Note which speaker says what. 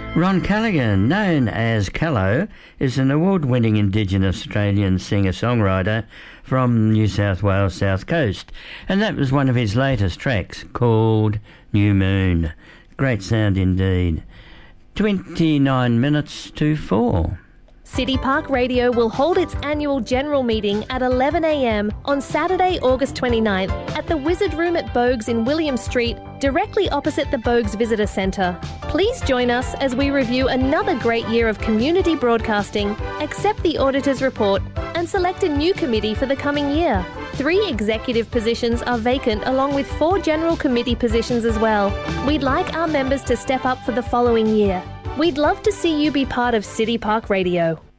Speaker 1: Ron Callaghan, known as Callo, is an award-winning Indigenous Australian singer-songwriter from New South Wales South Coast, and that was one of his latest tracks called New Moon. Great sound indeed. 29 minutes to 4.
Speaker 2: City Park Radio will hold its annual general meeting at 11 a.m. on Saturday, August 29th at the Wizard Room at Bogues in William Street, directly opposite the Bogues Visitor Centre. Please join us as we review another great year of community broadcasting, accept the auditor's report, and select a new committee for the coming year. 3 executive positions are vacant, along with 4 general committee positions as well. We'd like our members to step up for the following year. We'd love to see you be part of City Park Radio.